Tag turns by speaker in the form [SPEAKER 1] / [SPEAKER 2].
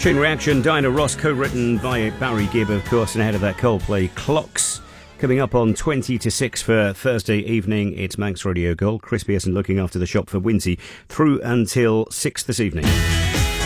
[SPEAKER 1] Chain Reaction, Diana Ross, co-written by Barry Gibb, of course, and ahead of that Coldplay, Clocks. Coming up on 20 to 6 for Thursday evening, it's Manx Radio Gold. Chris Pearson looking after the shop for Winty through until 6 this evening.